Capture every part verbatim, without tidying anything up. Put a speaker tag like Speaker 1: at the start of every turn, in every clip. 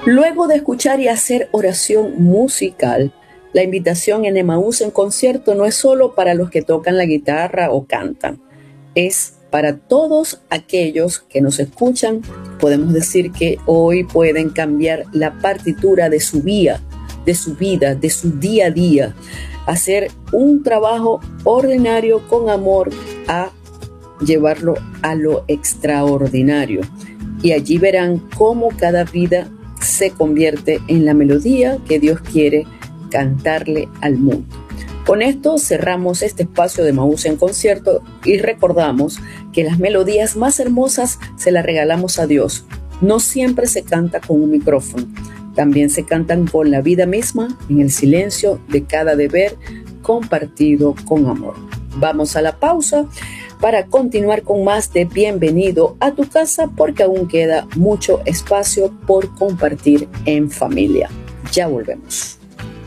Speaker 1: Luego de escuchar y hacer oración musical, la invitación en Emaús en concierto no es solo para los que tocan la guitarra o cantan, es para todos aquellos que nos escuchan. Podemos decir que hoy pueden cambiar la partitura de su vida, de su vida, de su día a día, hacer un trabajo ordinario con amor a llevarlo a lo extraordinario. Y allí verán cómo cada vida se convierte en la melodía que Dios quiere cantarle al mundo. Con esto cerramos este espacio de Emaús en concierto y recordamos que las melodías más hermosas se las regalamos a Dios. No siempre se canta con un micrófono, también se cantan con la vida misma, en el silencio de cada deber compartido con amor. Vamos a la pausa para continuar con más de Bienvenido a tu casa, porque aún queda mucho espacio por compartir en familia. Ya volvemos.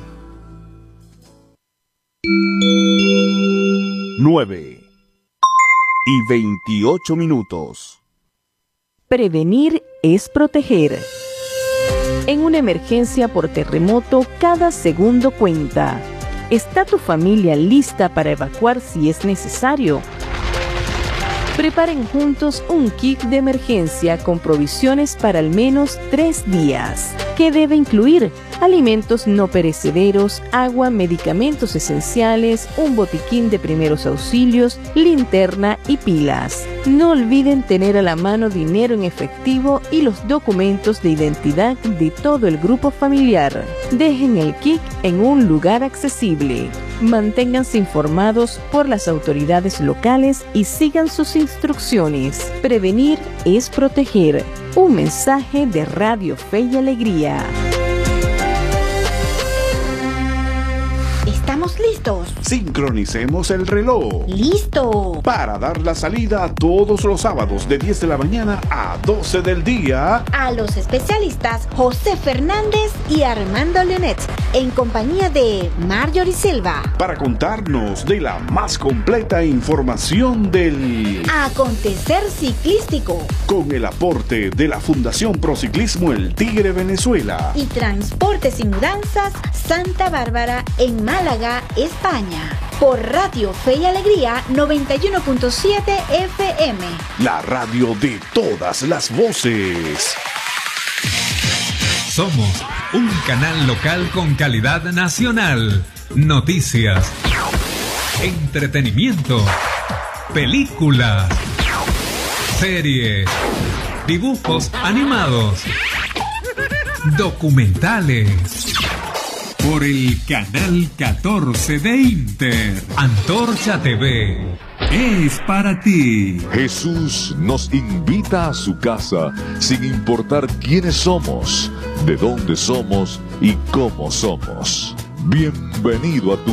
Speaker 2: nueve y veintiocho minutos.
Speaker 3: Prevenir es proteger. En una emergencia por terremoto, cada segundo cuenta. ¿Está tu familia lista para evacuar si es necesario? Preparen juntos un kit de emergencia con provisiones para al menos tres días. ¿Qué debe incluir? Alimentos no perecederos, agua, medicamentos esenciales, un botiquín de primeros auxilios, linterna y pilas. No olviden tener a la mano dinero en efectivo y los documentos de identidad de todo el grupo familiar. Dejen el kit en un lugar accesible. Manténganse informados por las autoridades locales y sigan sus instrucciones. Prevenir es proteger. Un mensaje de Radio Fe y Alegría.
Speaker 4: ¿Estamos listos?
Speaker 2: Sincronicemos el reloj.
Speaker 4: ¡Listo!
Speaker 2: Para dar la salida todos los sábados de diez de la mañana a doce del día.
Speaker 4: A los especialistas José Fernández y Armando Leonet, en compañía de Marjorie Silva.
Speaker 2: Para contarnos de la más completa información del
Speaker 4: acontecer ciclístico.
Speaker 2: Con el aporte de la Fundación Prociclismo El Tigre Venezuela.
Speaker 4: Y Transportes y Mudanzas Santa Bárbara en Málaga, España. Por Radio Fe y Alegría noventa y uno punto siete F M.
Speaker 2: La radio de todas las voces.
Speaker 5: Somos un canal local con calidad nacional. Noticias, entretenimiento, películas, series, dibujos animados, documentales. Por el canal catorce de Inter, Antorcha T V. Es para ti.
Speaker 6: Jesús nos invita a su casa sin importar quiénes somos, de dónde somos y cómo somos. Bienvenido a tu